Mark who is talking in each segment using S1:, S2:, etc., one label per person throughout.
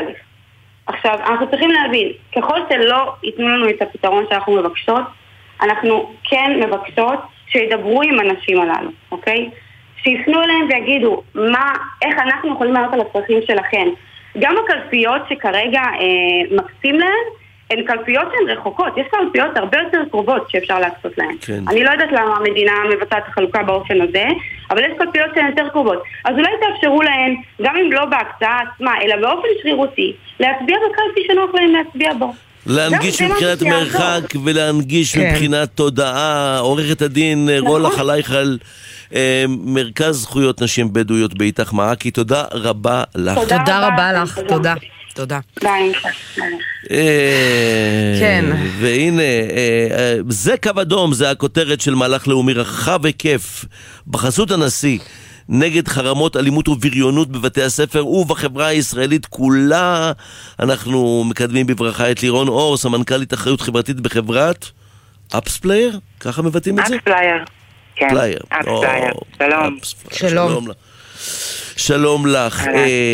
S1: התהליך. עכשיו, אנחנו צריכים להבין, ככל שלא ייתנו לנו את הפתרון שאנחנו מבקשות, אנחנו כן מבקשות שידברו עם אנשים הללו, אוקיי? שיפנו אליהם ויגידו איך אנחנו יכולים לענות על הצרכים שלכם. גם הקלפיות שכרגע מקצים להן, הן קלפיות שהן רחוקות. יש קלפיות הרבה יותר קרובות שאפשר להקצות להן. כן. אני לא יודעת למה המדינה מבצעת החלוקה באופן הזה, אבל יש קלפיות שהן יותר קרובות. אז אולי תאפשרו להן, גם אם לא בהקצאה עצמה, אלא באופן שרירותי, להצביע בקלפי שנוח להן להצביע בו.
S2: להנגיש מבחינת מרחק ולהנגיש מבחינת תודעה. עורכת הדין רולה חלייכל, מרכז זכויות נשים בדואיות באיתך מעכי, תודה רבה לך.
S3: תודה רבה לך, תודה.
S2: כן. והנה, זה קו אדום, זה הכותרת של מהלך לאומי רחב היקף בחסות הנשיא נגד חרמות, אלימות ובריונות בבתי הספר ובחברה הישראלית כולה. אנחנו מקדמים בברכה את לירון אור, סמנכ"לית אחריות חברתית בחברת אפספלייר, ככה מבטאים את זה?
S4: אפספלייר, כן. אפספלייר, שלום.
S2: שלום לך.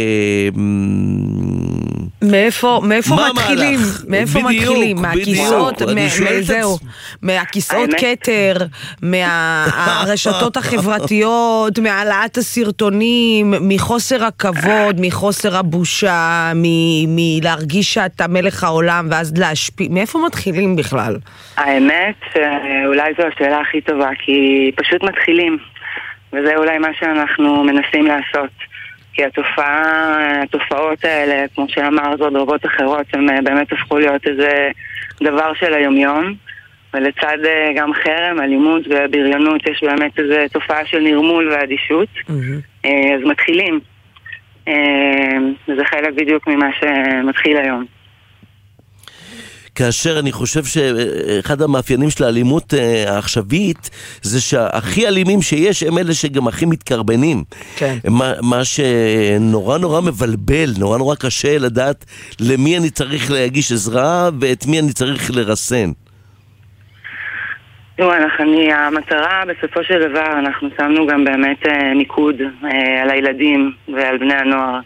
S3: מאיפה מתחילים? מאיפה מתחילים? מהכיסאות, מהכיסאות כתר, מהרשתות החברתיות, מהעלאת הסרטונים, מחוסר הכבוד, מחוסר הבושה, מלהרגיש שאתה מלך העולם ואז להשפיע. מאיפה מתחילים בכלל?
S4: האמת, אולי זו השאלה הכי טובה, כי פשוט מתחילים. וזה אולי מה שאנחנו מנסים לעשות. כי התופעות האלה, כמו שאמר זאת רבות אחרות, הם באמת הפכו להיות איזה דבר של היומיום. ולצד גם חרם, אלימות ובריונות, יש באמת איזה תופעה של נרמול ואדישות. אז מתחילים. וזה חלק בדיוק ממה שמתחיל היום.
S2: כאשר אני חושב שאחד המאפיינים של האלימות העכשווית זה שהכי אלימים שיש הם אלה שגם הכי מתקרבנים.
S3: כן.
S2: מה שנורא נורא מבלבל, נורא נורא קשה לדעת למי אני צריך להגיש עזרה ואת מי אני צריך לרסן.
S4: המטרה בסופו של דבר, אנחנו שמנו גם באמת מיקוד על הילדים ועל בני הנוער.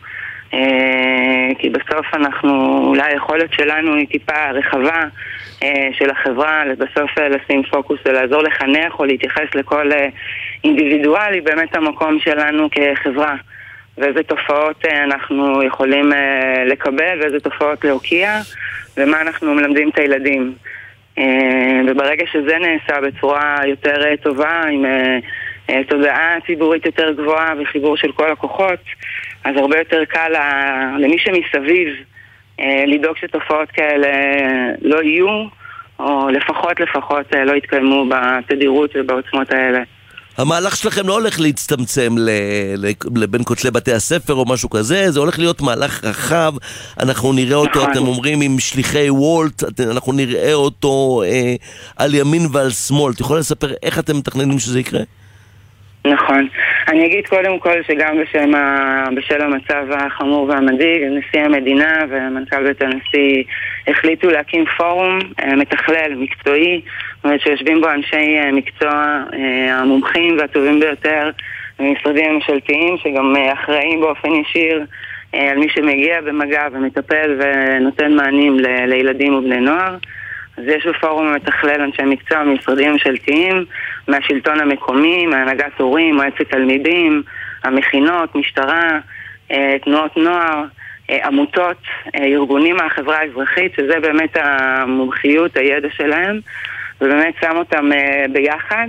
S4: כי בסוף אולי היכולת שלנו היא טיפה רחבה של החברה, בסוף לשים פוקוס ולעזור לחנך או להתייחס לכל אינדיבידואלי, באמת המקום שלנו כחברה, ואיזה תופעות אנחנו יכולים לקבל ואיזה תופעות להוקיע ומה אנחנו מלמדים את הילדים. וברגע שזה נעשה בצורה יותר טובה, עם תודעה ציבורית יותר גבוהה וחיבור של כל הכוחות, אז הרבה יותר קל למי שמסביב לדאוג שתופעות כאלה לא יהיו, או לפחות לא יתקיימו בתדירות ובעוצמות האלה.
S2: המהלך שלכם לא הולך להצטמצם לבין כותלי בתי הספר או משהו כזה, זה הולך להיות מהלך רחב, אנחנו נראה אותו, אתם אומרים עם שליחי וולט, אנחנו נראה אותו על ימין ועל שמאל. אתה יכול לספר איך אתם מתכננים שזה יקרה?
S4: נכון. אני אגיד קודם כל שגם בשל המצב החמור והמדאיג, נשיא המדינה ומנכ"ל בית הנשיא החליטו להקים פורום מתכלל, מקצועי, זאת אומרת שיושבים בו אנשי מקצוע המומחים והטובים ביותר ממשרדים ממשלתיים, שגם אחראים באופן ישיר על מי שמגיע במגע ומטפל ונותן מענים לילדים ובני נוער. אז יש בפורום המתכלל אנשי מקצוע ממשרדים ממשלתיים, מהשלטון המקומי, מהנהגת הורים, מועצת תלמידים, המכינות, משטרה, תנועות נוער, עמותות, ארגונים מהחברה האזרחית, שזה באמת המומחיות, הידע שלהם, ובאמת שם אותם ביחד,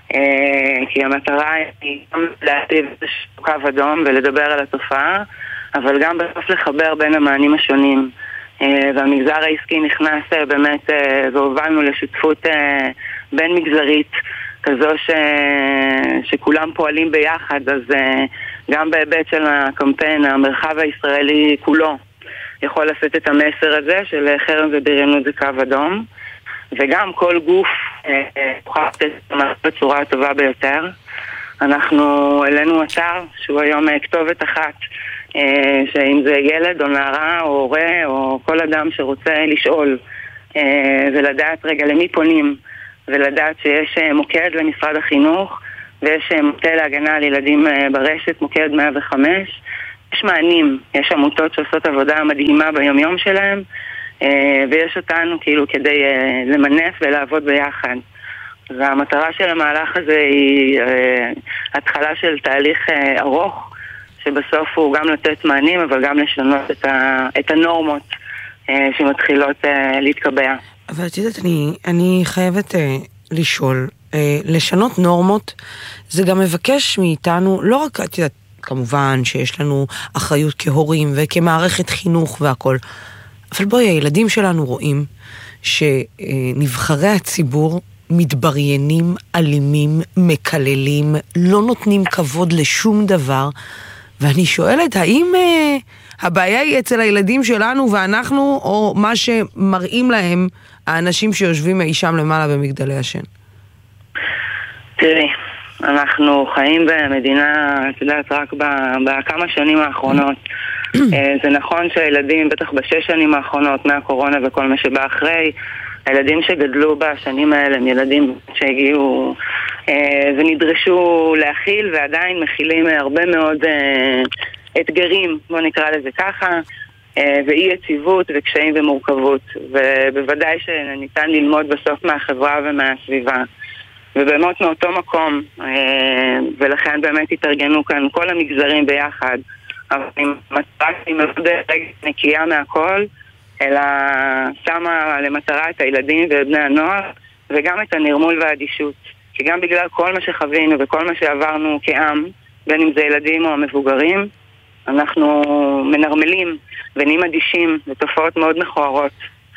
S4: כי המטרה היא גם להטיב את קו אדום ולדבר על התופעה, אבל גם בסוף לחבר בין המענים השונים. והמגזר העסקי נכנס באמת והובלנו לשותפות בין מגזרית כזו שכולם פועלים ביחד, אז גם בהיבט של הקמפיין המרחב הישראלי כולו יכול לשאת את המסר הזה של חרם ובריונות זה קו אדום, וגם כל גוף יוכל לתת את המסר בצורה הטובה ביותר. אנחנו אלינו אתר שהוא היום כתובת אחת, שאם זה ילד או נערה או הורה או כל אדם שרוצה לשאול ולדעת רגע למי פונים, ולדעת שיש מוקד למשרד החינוך ויש מטה להגנה על ילדים ברשת, מוקד 105, יש מענים, יש עמותות שעושות עבודה מדהימה ביומיום שלהם, ויש אותנו כאילו כדי למנף ולעבוד ביחד. והמטרה של המהלך הזה היא התחלה של תהליך ארוך, שבסוף הוא גם לתת מענים, אבל גם לשנות את הנורמות שמתחילות להתקבע.
S3: אבל את יודעת, אני חייבת לשאול, לשנות נורמות, זה גם מבקש מאיתנו, לא רק, את יודעת, כמובן שיש לנו אחריות כהורים וכמערכת חינוך והכל, אבל בואי, הילדים שלנו רואים שנבחרי הציבור מתבריינים, אלימים, מקללים, לא נותנים כבוד לשום דבר, ואני שואלת, האם הבעיה היא אצל הילדים שלנו ואנחנו, או מה שמראים להם האנשים שיושבים אי שם למעלה במגדלי השן?
S4: תראי, אנחנו חיים במדינה, את יודעת, רק בכמה שנים האחרונות. זה נכון שהילדים, בטח בשש שנים האחרונות, מהקורונה וכל מה שבא אחרי, הילדים שגדלו בשנים האלה הם ילדים שהגיעו ונדרשו להכיל ועדיין מכילים הרבה מאוד אתגרים, בוא נקרא לזה ככה, ואי יציבות וקשיים ומורכבות, ובוודאי שניתן ללמוד בסוף מהחברה ומהסביבה. ובאמת מאותו מקום, ולכן באמת התארגנו כאן כל המגזרים ביחד, אבל עם מטרה שהיא מאוד נקייה מהכל, אלא שמה למטרה את הילדים ובני הנוער, וגם את הנרמול והאדישות. כי גם בגלל כל מה שחווינו וכל מה שעברנו כעם, בין אם זה ילדים או המבוגרים, אנחנו מנרמלים ונהיים אדישים לתופעות מאוד מכוערות.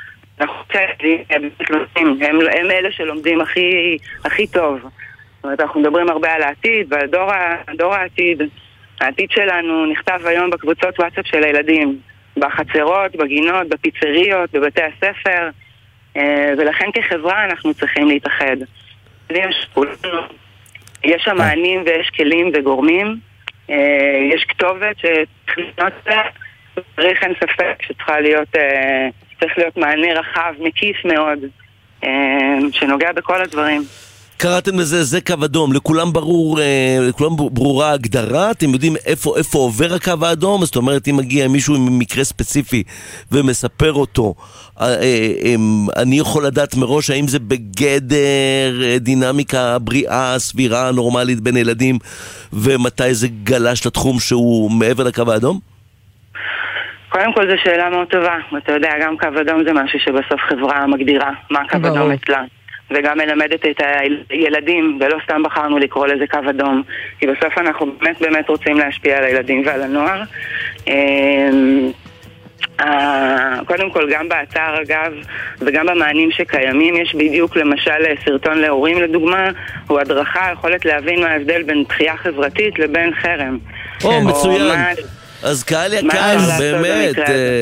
S4: הם אלה שלומדים הכי טוב. זאת אומרת, אנחנו מדברים הרבה על העתיד, ועל דור העתיד. העתיד שלנו נכתב היום בקבוצות וואטסאפ של הילדים, בחצרות, בגינות, בפיצריות, בבתי הספר, ולכן כחברה אנחנו צריכים להתאחד. יש המענים ויש כלים וגורמים, יש כתובת צריך אין ספק שצריך להיות מענה רחב, מקיף מאוד, שנוגע בכל הדברים.
S2: קראתם לזה, זה קו אדום, לכולם ברורה ההגדרה, אתם יודעים איפה עובר הקו האדום? זאת אומרת, אם מגיע מישהו עם מקרה ספציפי ומספר אותו, אני יכול לדעת מראש האם זה בגדר דינמיקה בריאה, סבירה, נורמלית בין ילדים, ומתי זה גלש לתחום שהוא מעבר לקו האדום?
S4: קודם כל זו שאלה מאוד טובה, ואתה יודע, גם קו אדום זה משהו שבסוף חברה מגדירה מה קו אדום אצלה. וגם מלמדת את הילדים, ולא סתם בחרנו לקרוא לזה קו אדום, כי בסוף אנחנו באמת רוצים להשפיע על הילדים ועל הנוער. קודם כל גם באתר אגב, וגם במענים שקיימים, יש בדיוק למשל סרטון להורים לדוגמה, הוא הדרכה, יכולת להבין מה ההבדל בין דחייה חברתית לבין חרם.
S2: מצוין. אז קהל יקר, באמת,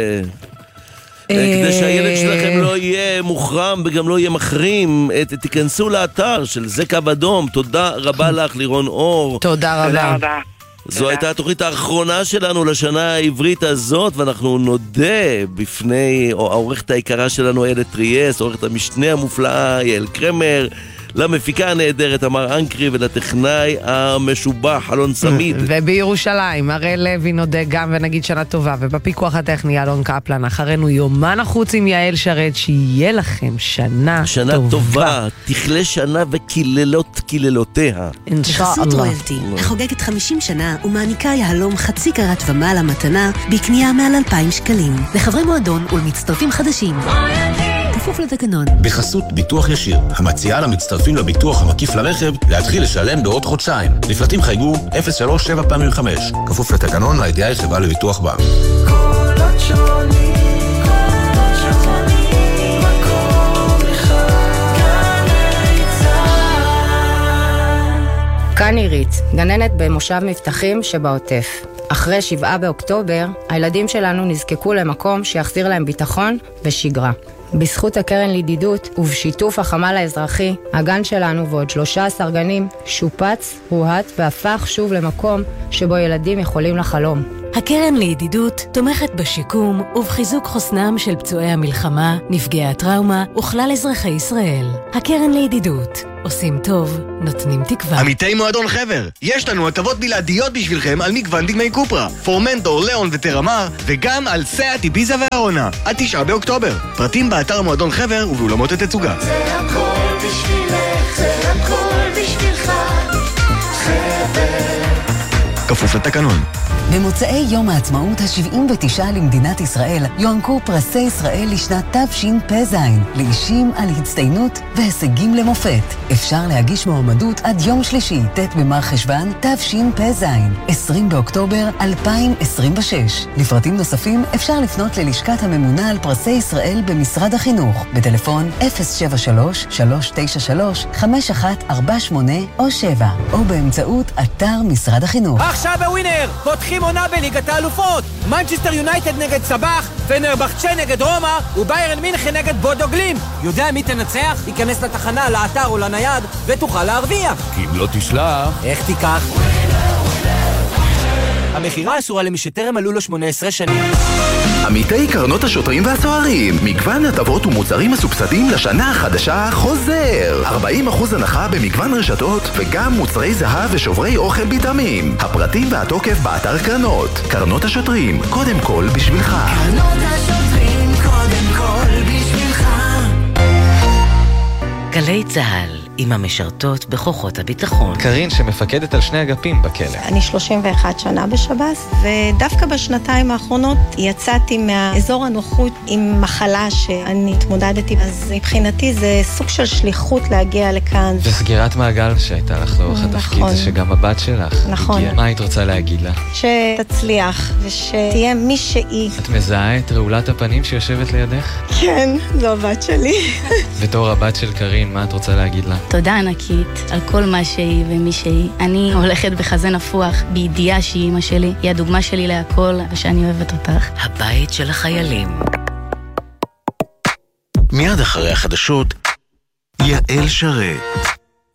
S2: כדי שהילד שלכם לא יהיה מוחרם וגם לא יהיה מחרים, תיכנסו לאתר של זה קו אדום. תודה רבה לך לירון אור.
S3: תודה רבה.
S2: זו הייתה התוכנית האחרונה שלנו לשנה העברית הזאת, ואנחנו נודה בפני העורכת היקרה שלנו איילת טריאס, עורכת המשנה המופלאה יעל קרמר, למפיקה הנהדרת אמר אנקרי, ולטכנאי המשובח אלון סמית.
S3: ובירושלים הראל לוי נודה גם ונגיד שנה טובה, ובפיקוח הטכני אלון קפלן. אחרינו יומן החוץ עם יעל שרת. שיהיה לכם שנה טובה,
S2: תכלה שנה וקיללות קיללותיה.
S5: בחסות רויאלטי חוגגת 50 שנה ומעניקה יהלום חצי קרת ומעלה מתנה בקנייה מעל 2,000 שקלים לחברי מועדון ולמצטרפים חדשים. כפוף לתקנון.
S6: בחסות ביטוח ישיר, המציעה למצטרפים לביטוח המקיף לרכב להתחיל לשלם בעוד חודשיים. לפרטים חייגו 03-7x5. כפוף לתקנון, הידיעה היא חברה לביטוח בע"מ.
S7: קולות שונים, מקום אחד,
S8: כאן עירית, גננת במושב מבטחים שבעוטף. אחרי 7 באוקטובר, הילדים שלנו נזקקו למקום שיחזיר להם ביטחון ושגרה. בזכות הקרן לידידות ובשיתוף החמ"ל האזרחי, הגן שלנו ועוד 13 גנים שופץ, הוהט והפך שוב למקום שבו ילדים יכולים לחלום.
S5: הקרן לידידות תומכת בשיקום ובחיזוק חוסנם של פצועי המלחמה, נפגעי הטראומה וכלל אזרחי ישראל. הקרן לידידות. עושים טוב, נותנים תקווה.
S9: עמיתי מועדון חבר, יש לנו הטבות בלעדיות בשבילכם על מגוון דגמי קופרה, פורמנטור, ליאון וטרמר, וגם על סאט, איביזה והרונה, עד 9 באוקטובר. פרטים באתר מועדון חבר ובאולמות התצוגה.
S7: זה הכל בשבילך, זה הכל בשבילך, חבר.
S9: כפוף לתקנון.
S10: במוצאי יום העצמאות ה-79 למדינת ישראל יוענקו פרסי ישראל לשנת תשפ"ז לאישים על הצטיינות והישגים למופת. אפשר להגיש מועמדות עד יום שלישי, ט' במר חשוון תשפ"ז, 20 באוקטובר 2026. לפרטים נוספים אפשר לפנות ללשכת הממונה על פרסי ישראל במשרד החינוך בטלפון 073-393-5148 או 7 או באמצעות אתר משרד החינוך.
S11: עכשיו בווינר פותחים עונה בליגת האלופות. מנצ'סטר יונייטד נגד סבח, פנרבחצ'ה נגד רומא וביירן מינכן נגד בודו גלים. יודע מי תנצח? ייכנס לתחנה, לאתר או לנייד ותוכל להרוויח.
S6: כי אם לא תשלח,
S11: איך תיקח? המחירה אסורה למי שטרם מלאו לו 18 שנים.
S12: עמיתי קרנות השוטרים והסוהרים, מגוון הטבות ומוצרים מסובסדים לשנה החדשה חוזר. 40% הנחה במגוון רשתות וגם מוצרי זהב ושוברי אוכל ביטמים. הפרטים והתוקף באתר קרנות. קרנות השוטרים, קודם כל בשבילך.
S7: קרנות השוטרים, קודם כל בשבילך.
S13: גלי צהל עם המשרתות בכוחות הביטחון.
S14: קרין שמפקדת על 2 אגפים בכלא.
S15: אני 31 שנה בשב"ס, ודווקא בשנתיים האחרונות יצאתי מהאזור הנוחות עם מחלה שאני התמודדתי. אז מבחינתי זה סוג של שליחות להגיע לכאן.
S14: וסגירת מעגל שהייתה לך לאורך התפקיד, זה שגם הבת שלך הגיעה. מה היית רוצה להגיד לה?
S15: שתצליח ושתהיה מי שהיא.
S14: את מזהה את רעולת הפנים שיושבת לידך?
S15: כן, זו הבת שלי.
S14: בתור הבת של קרין, מה את רוצה להגיד לה?
S16: תודה ענקית על כל מה שהיא ומי שהיא. אני הולכת בחזה נפוח בידיעה שהיא אמא שלי. היא הדוגמה שלי להכל ושאני אוהבת אותך.
S13: הבית של החיילים.
S12: מיד אחרי החדשות, יעל שרת.